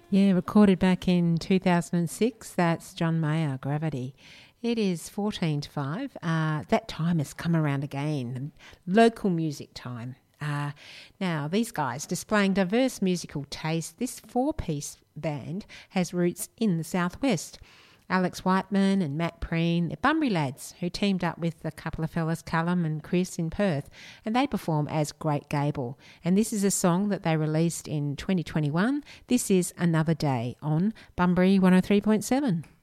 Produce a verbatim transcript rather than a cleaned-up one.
Yeah, recorded back in two thousand six. That's John Mayer, Gravity. It is fourteen to five. Uh, that time has come around again. Local music time. Uh, now, these guys displaying diverse musical taste. This four-piece band has roots in the southwest. Alex Whiteman and Matt Preen, they're Bunbury lads who teamed up with a couple of fellas, Callum and Chris, in Perth, and they perform as Great Gable. And this is a song that they released in twenty twenty-one. This is Another Day on Bunbury one oh three point seven.